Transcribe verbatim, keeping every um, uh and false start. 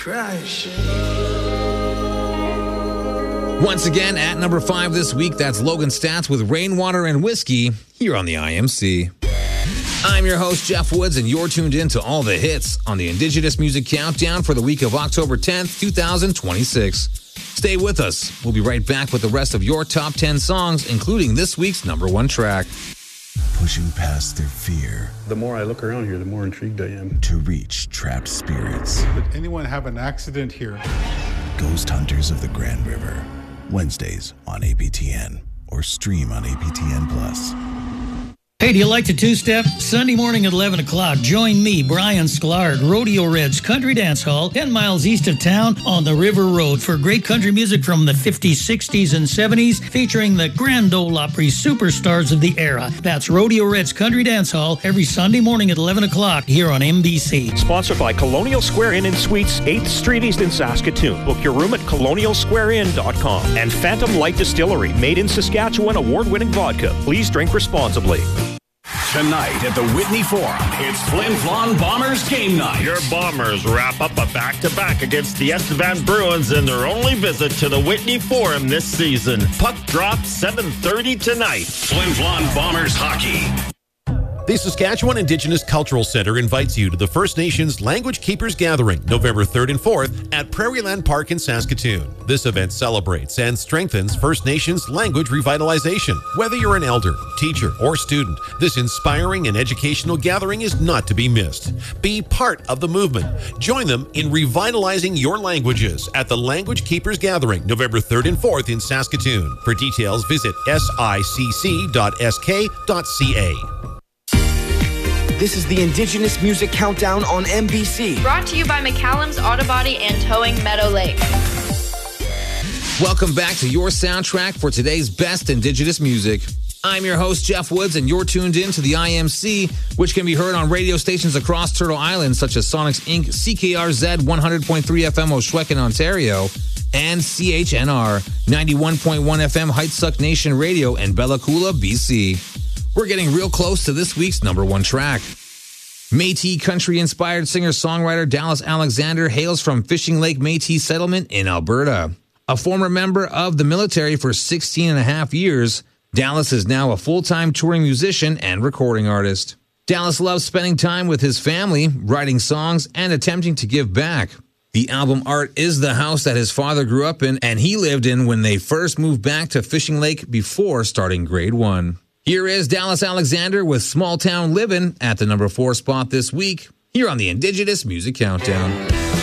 crash. Once again, at number five this week, that's Logan Stats with Rainwater and Whiskey here on the I M C. I'm your host, Jeff Woods, and you're tuned in to all the hits on the Indigenous Music Countdown for the week of October tenth, twenty twenty-six. Stay with us. We'll be right back with the rest of your top ten songs, including this week's number one track. Pushing past their fear. The more I look around here, the more intrigued I am. To reach trapped spirits. Did anyone have an accident here? Ghost Hunters of the Grand River. Wednesdays on A P T N or stream on A P T N Plus. Hey, do you like to two-step? Sunday morning at eleven o'clock, join me, Brian Sklar, Rodeo Reds Country Dance Hall, ten miles east of town on the River Road for great country music from the fifties, sixties, and seventies, featuring the Grand Ole Opry superstars of the era. That's Rodeo Reds Country Dance Hall every Sunday morning at eleven o'clock here on M B C. Sponsored by Colonial Square Inn and Suites, eighth Street East in Saskatoon. Book your room at colonial square inn dot com. And Phantom Light Distillery, made in Saskatchewan, award-winning vodka. Please drink responsibly. Tonight at the Whitney Forum, it's Flin Flon Bombers game night. Your Bombers wrap up a back-to-back against the Estevan Bruins in their only visit to the Whitney Forum this season. Puck drop seven thirty tonight. Flin Flon Bombers hockey. The Saskatchewan Indigenous Cultural Centre invites you to the First Nations Language Keepers Gathering, November third and fourth at Prairieland Park in Saskatoon. This event celebrates and strengthens First Nations language revitalization. Whether you're an elder, teacher, or student, this inspiring and educational gathering is not to be missed. Be part of the movement. Join them in revitalizing your languages at the Language Keepers Gathering, November third and fourth in Saskatoon. For details, visit S I C C dot S K dot C A. This is the Indigenous Music Countdown on M B C. Brought to you by McCallum's Auto Body and Towing Meadow Lake. Welcome back to your soundtrack for today's best Indigenous music. I'm your host, Jeff Woods, and you're tuned in to the I M C, which can be heard on radio stations across Turtle Island, such as Sonics Incorporated, C K R Z one hundred point three F M Oshwekin, Ontario, and C H N R ninety-one point one F M Heightsuck Nation Radio in Bella Coola, B C. We're getting real close to this week's number one track. Métis country-inspired singer-songwriter Dallas Alexander hails from Fishing Lake Métis Settlement in Alberta. A former member of the military for sixteen and a half years, Dallas is now a full-time touring musician and recording artist. Dallas loves spending time with his family, writing songs, and attempting to give back. The album art is the house that his father grew up in and he lived in when they first moved back to Fishing Lake before starting grade one. Here is Dallas Alexander with Small Town Livin' at the number four spot this week, here on the Indigenous Music Countdown.